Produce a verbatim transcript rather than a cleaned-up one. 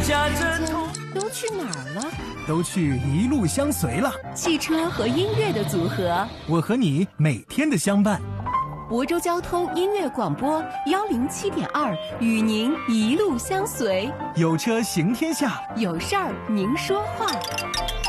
下这痛。 都去哪儿了？ 都去一路相随了。 汽车和音乐的组合， 我和你每天的相伴。 亳州交通音乐广播幺零七点二，与您一路相随。 有车行天下， 有事儿您说话。